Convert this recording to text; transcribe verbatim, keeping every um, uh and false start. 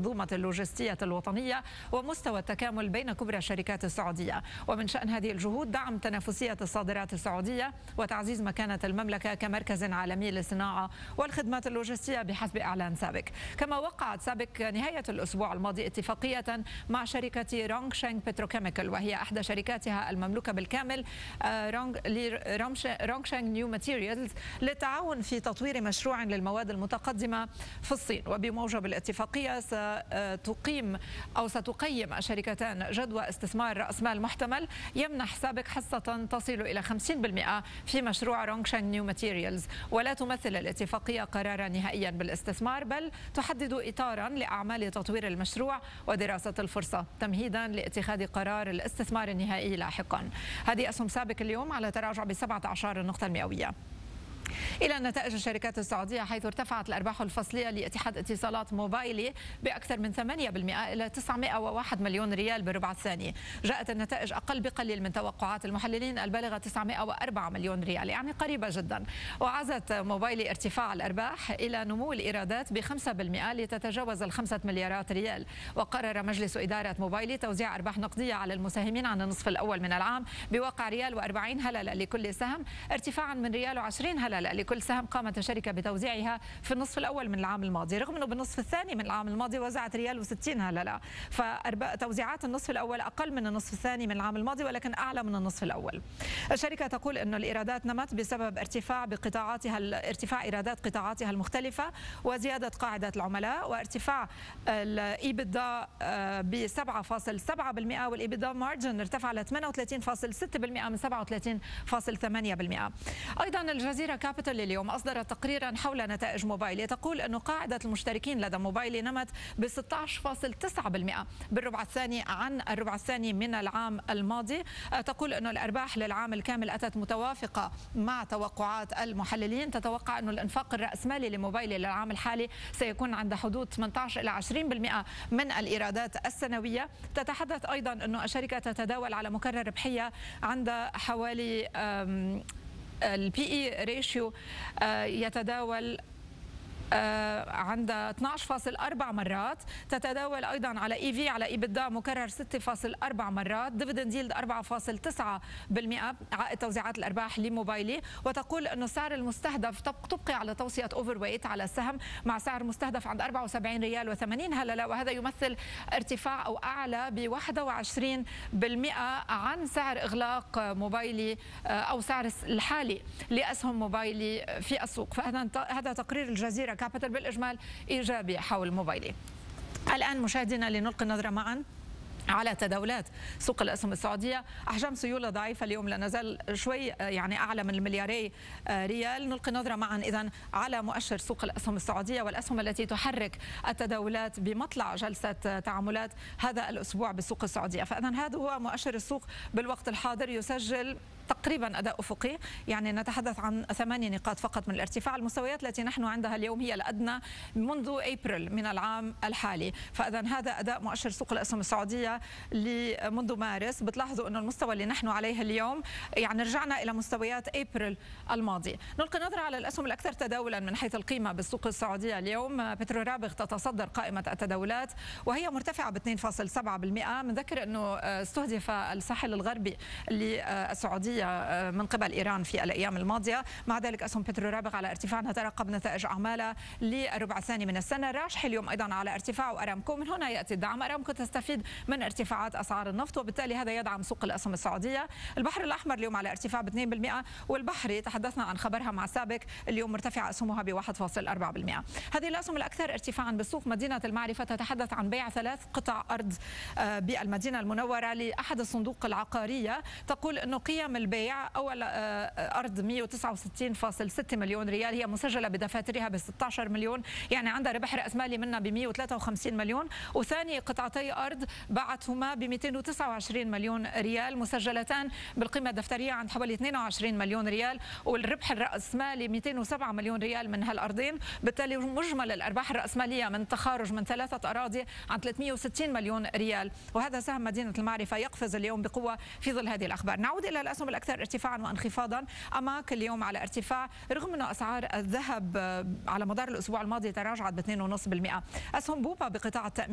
المنظومة اللوجستية الوطنية ومستوى التكامل بين كبرى الشركات السعودية. ومن شأن هذه الجهود دعم تنافسية الصادرات السعودية وتعزيز مكانة المملكة كمركز عالمي للصناعة والخدمات اللوجستية بحسب إعلان سابق. كما وقعت سابق نهاية الأسبوع الماضي اتفاقية مع شركة رونغشانغ بتروكيميكال، وهي إحدى شركاتها المملوكة بالكامل رونغشانغ نيو ماتيريالز، للتعاون في تطوير مشروع للمواد المتقدمة في الصين. وبموجب الاتفاقية ستقيم أو ستقيم الشركتان جدوى استثمار رأس مال محتمل يمنح سابق حصة تصل إلى خمسين بالمئة في مشروع رونغشانغ نيو ماتيريالز. ولا تمثل الاتفاقية قرارا نهائيا بالاستثمار، بل تحدد إطارا لأعمال تطوير المشروع ودراسة الفرصة تمهيدا لاتخاذ قرار الاستثمار النهائي لاحقا. هذه أسهم سابق اليوم على تراجع ب سبعة عشر نقطة المئوية. إلى نتائج الشركات السعودية، حيث ارتفعت الأرباح الفصلية لاتحاد اتصالات موبايلي بأكثر من ثمانية بالمئة إلى تسعمئة وواحد مليون ريال بالربع الثاني. جاءت النتائج أقل بقليل من توقعات المحللين البالغة تسعمئة وأربعة مليون ريال، يعني قريبة جدا. وعزت موبايلي ارتفاع الأرباح إلى نمو الإيرادات بخمسة بالمئة لتتجاوز الخمسة مليارات ريال. وقرر مجلس إدارة موبايلي توزيع أرباح نقدية على المساهمين عن النصف الأول من العام بواقع ريال وأربعين هللة لكل سهم، ارتفاعا من ريال وعشرين هللة لكل سهم قامت الشركة بتوزيعها في النصف الأول من العام الماضي، رغم أنه بالنصف الثاني من العام الماضي وزعت ريال وستين هللة. فتوزيعات النصف الأول أقل من النصف الثاني من العام الماضي، ولكن أعلى من النصف الأول. الشركة تقول أن الإيرادات نمت بسبب ارتفاع بقطاعاتها ارتفاع إيرادات قطاعاتها المختلفة وزيادة قاعدة العملاء، وارتفاع الإيبيدا ب سبعة فاصلة سبعة بالمئة، والإيبيدا مارجن ارتفع ل ثمانية وثلاثين فاصلة ستة بالمئة من سبعة وثلاثين فاصلة ثمانية بالمئة. أيضا الجزيرة كابيتال اليوم أصدرت تقريرا حول نتائج موبايلي، تقول أن قاعدة المشتركين لدى موبايلي نمت ب ستة عشر فاصلة تسعة بالمئة بالربع الثاني عن الربع الثاني من العام الماضي. تقول أن الأرباح للعام الكامل أتت متوافقة مع توقعات المحللين. تتوقع أن الإنفاق الرأسمالي لموبايلي للعام الحالي سيكون عند حدود ثمانية عشر إلى عشرين بالمئة من الإيرادات السنوية. تتحدث أيضا أن الشركة تتداول على مكرر ربحية عند حوالي البي اي ريشيو يتداول عند اثني عشر فاصلة أربعة مرات. تتداول ايضا على اي في على ايبيدا مكرر ستة فاصلة أربعة مرات. ديفيدند ييلد أربعة فاصلة تسعة بالمئة عائد توزيعات الارباح لموبايلي. وتقول انه السعر المستهدف تبقي على توصيه اوفر ويت على السهم مع سعر مستهدف عند أربعة وسبعين ريال وثمانين هلله، وهذا يمثل ارتفاع او اعلى ب واحد وعشرين بالمئة عن سعر اغلاق موبايلي او سعر الحالي لاسهم موبايلي في السوق. فهذا هذا تقرير الجزيرة كابيتال بالإجمال إيجابي حول موبايلي. الآن مشاهدينا لنلقي النظرة معا على تداولات سوق الأسهم السعودية. أحجام سيولة ضعيفة اليوم، لا نزال شوي يعني أعلى من الملياري ريال. نلقي نظرة معا إذن على مؤشر سوق الأسهم السعودية والأسهم التي تحرك التداولات بمطلع جلسة تعاملات هذا الأسبوع بالسوق السعودية. فإذن هذا هو مؤشر السوق بالوقت الحاضر، يسجل تقريبا أداء أفقي، يعني نتحدث عن ثمانية نقاط فقط من الارتفاع. المستويات التي نحن عندها اليوم هي الأدنى منذ أبريل من العام الحالي. فإذن هذا أداء مؤشر سوق الأسهم السعودية منذ مارس. بتلاحظوا أنه المستوى اللي نحن عليه اليوم يعني رجعنا إلى مستويات أبريل الماضي. نلقي نظرة على الأسهم الأكثر تداولا من حيث القيمة بالسوق السعودية اليوم. بترورابغ تتصدر قائمة التداولات وهي مرتفعة ب اثنين فاصلة سبعة بالمئة. بنذكر أنه استهدف الساحل الغربي للسعودية من قبل إيران في الأيام الماضية. مع ذلك أسهم بترورابغ على ارتفاع نترقب نتائج أعمالها للربع الثاني من السنة. راجح اليوم أيضا على ارتفاع، وأرامكو من هنا يأتي الدعم. أرامكو تستفيد من ارتفاعات أسعار النفط، وبالتالي هذا يدعم سوق الأسهم السعودية. البحر الأحمر اليوم على ارتفاع ب اثنين بالمئة، والبحري تحدثنا عن خبرها مع سابق اليوم مرتفعة أسهمها ب واحد فاصلة أربعة بالمئة. هذه الأسهم الأكثر ارتفاعا بالسوق مدينة المعرفة، تتحدث عن بيع ثلاث قطع أرض بالمدينة المنورة لأحد الصندوق العقارية. تقول أنه قيم البيع أول أرض مئة وتسعة وستين فاصلة ستة مليون ريال هي مسجلة بدفاترها ب ستة عشر مليون، يعني عندها ربح رأس مالي منها ب مئة وثلاثة وخمسين مليون. وثاني قطعتي أرض باعتهما ب مئتين وتسعة وعشرين مليون ريال مسجلتان بالقيمة الدفترية عند حوالي اثنين وعشرين مليون ريال، والربح الرأسمالي مئتين وسبعة مليون ريال من هالأرضين. بالتالي مجمل الأرباح الرأسمالية من تخارج من ثلاثة أراضي عن ثلاثمئة وستين مليون ريال. وهذا سهم مدينة المعرفة يقفز اليوم بقوة في ظل هذه الأخبار. نعود إلى الأسهم الأكثر ارتفاعا وانخفاضا. أماك اليوم على ارتفاع رغم أن أسعار الذهب على مدار الأسبوع الماضي تراجعت ب اثنين فاصلة خمسة بالمئة. أسهم بوبا بقطاع التأمين